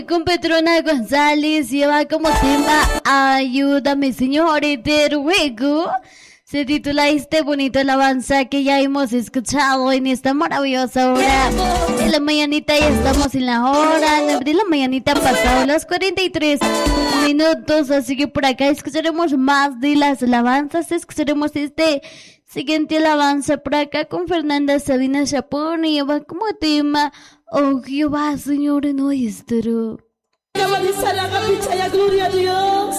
Con Petrona González lleva como tema Ayúdame, Señor, de ruego. Se titula este bonito alabanza que ya hemos escuchado en esta maravillosa hora de la mañanita. Ya estamos en la hora de la mañanita, pasado las 43 minutos. Así que por acá escucharemos más de las alabanzas. Escucharemos este siguiente alabanza por acá con Fernanda Sabina Chapón y lleva como tema Oh Jehová, Señor nuestro. Gloria a Dios.